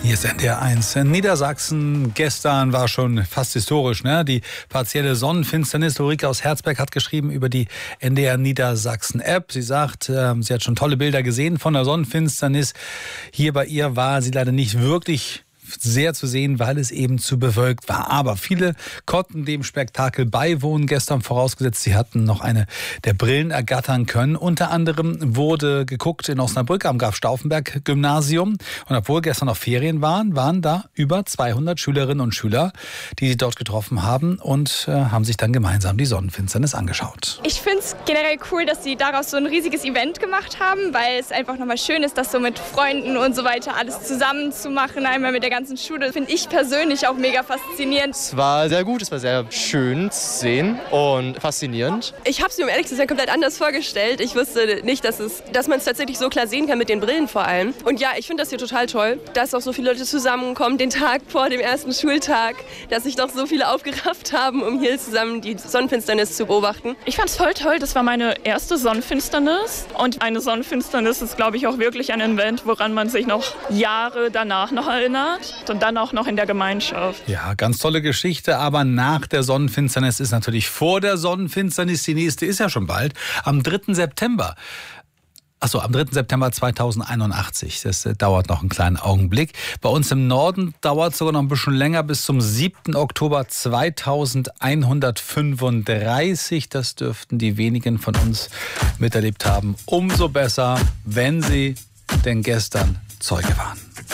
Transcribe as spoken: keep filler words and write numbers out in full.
Hier ist N D R eins. In Niedersachsen gestern war schon fast historisch, ne? Die partielle Sonnenfinsternis. Ulrike aus Herzberg hat geschrieben über die N D R Niedersachsen-App. Sie sagt, äh, sie hat schon tolle Bilder gesehen von der Sonnenfinsternis. Hier bei ihr war sie leider nicht wirklich sehr zu sehen, weil es eben zu bewölkt war. Aber viele konnten dem Spektakel beiwohnen gestern, vorausgesetzt, sie hatten noch eine der Brillen ergattern können. Unter anderem wurde geguckt in Osnabrück am Graf-Stauffenberg-Gymnasium. Und obwohl gestern noch Ferien waren, waren da über zweihundert Schülerinnen und Schüler, die sie dort getroffen haben und äh, haben sich dann gemeinsam die Sonnenfinsternis angeschaut. Ich finde es generell cool, dass sie daraus so ein riesiges Event gemacht haben, weil es einfach nochmal schön ist, das so mit Freunden und so weiter alles zusammen zu machen, einmal mit der ganzen Schule, finde ich persönlich auch mega faszinierend. Es war sehr gut, es war sehr schön zu sehen und faszinierend. Ich habe es mir, um ehrlich zu sein, komplett anders vorgestellt. Ich wusste nicht, dass, es, dass man es tatsächlich so klar sehen kann, mit den Brillen vor allem. Und ja, ich finde das hier total toll, dass auch so viele Leute zusammenkommen, den Tag vor dem ersten Schultag, dass sich doch so viele aufgerafft haben, um hier zusammen die Sonnenfinsternis zu beobachten. Ich fand es voll toll, das war meine erste Sonnenfinsternis. Und eine Sonnenfinsternis ist, glaube ich, auch wirklich ein Event, woran man sich noch Jahre danach noch erinnert. Und dann auch noch in der Gemeinschaft. Ja, ganz tolle Geschichte, aber nach der Sonnenfinsternis ist natürlich vor der Sonnenfinsternis. Die nächste ist ja schon bald, am dritten September. Achso, am dritten September zweitausendeinundachtzig. Das äh, dauert noch einen kleinen Augenblick. Bei uns im Norden dauert es sogar noch ein bisschen länger, bis zum siebten Oktober zweitausendeinhundertfünfunddreißig. Das dürften die wenigen von uns miterlebt haben. Umso besser, wenn sie denn gestern Zeuge waren.